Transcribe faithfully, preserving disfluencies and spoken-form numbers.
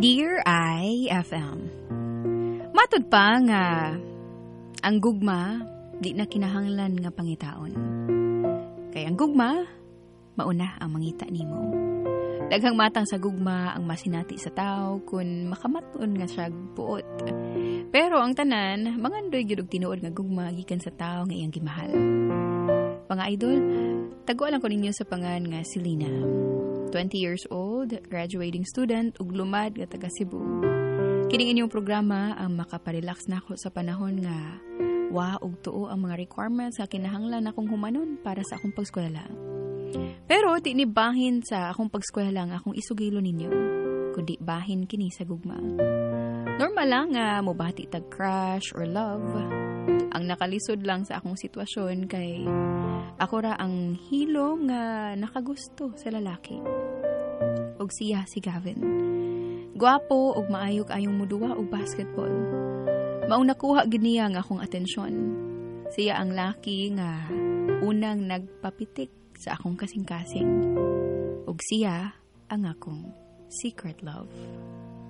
Dear I F M, matud pa nga ang gugma di na kinahanglan nga pangitaon. Kay ang gugma mauna ang mangita nimo. Daghang matang sa gugma ang masinati sa tao kun makamaton nga siya buot. Pero ang tanan mangandoy gyud og tinuod nga gugma gikan sa tao nga iyang gimahal. Mga idol, taguan lang ko ninyo sa pangan nga si Lina. twenty years old, graduating student, ug lumad nga taga Cebu. Kining inyong programa ang makaparelax nako sa panahon nga wa ug tuo ang mga requirements nga kinahanglan akong humanon para sa akong pagskwela. Pero di ni bahin sa akong pagskwela nga akong isugilo ninyo, kundi bahin kini sa gugma. Normal lang nga mobati tag crush or love. Ang nakalisod lang sa akong sitwasyon kay ako ra ang hilo nga nakagusto sa lalaki. Og siya si Gavin. Gwapo og maayog ayong muduwa og basketball. Maong nakuha gid niya nga akong atensyon. Siya ang laki nga unang nagpapitik sa akong kasing-kasing. Og siya ang akong secret love.